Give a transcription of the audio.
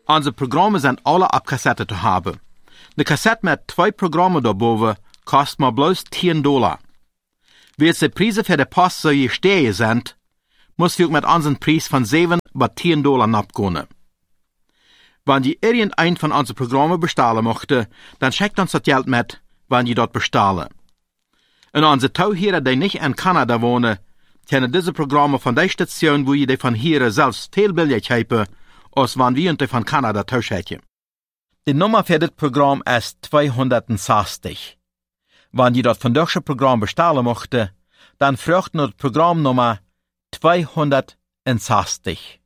Unsere Programme sind alle ab Kassette zu haben. Eine Kassette mit 2 Programmen daarboven kostet maar bloß $10. Wie jetzt die Preise für die Post so gestiegen sind, muss wir mit unseren Preis von $7 bis $10 abgehen. Wenn ihr irgendein von unseren Programmen bestellen möchte, dann schickt uns das Geld mit, wenn ihr dort bestellen. Und unsere Tauhörer, die nicht in Kanada wohnen, können diese Programme von der Station, wo ihr die von hier selbst viel billiger haben, als wenn wir die von Kanada tauschen. Die Nummer für das Programm ist 260. Wenn ihr das von deutsche Programm bestellen möchte, dann fragt nur das Programmnummer 260.